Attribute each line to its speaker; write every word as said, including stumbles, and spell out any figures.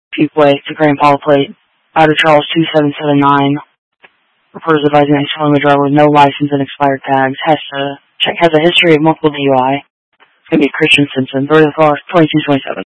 Speaker 1: Fuquay to Grand Paula Plate. Out of Charles two seven seven nine. Reporters advising that he's following a driver with no license and expired tags. Has to check, has a history of multiple D U I. It's going to be Christian Simpson. Third of the twenty-two twenty-seven.